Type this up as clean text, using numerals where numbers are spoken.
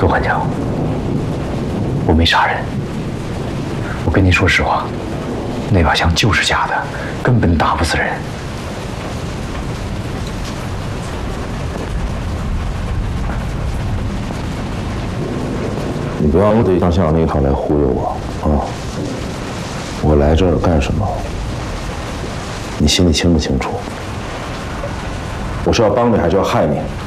左管家，我没杀人。我跟您说实话，那把枪就是假的，根本打不死人。 你不要得像相声那一套来忽悠我啊！我来这儿干什么？你心里清不清楚？我是要帮你，还是要害你？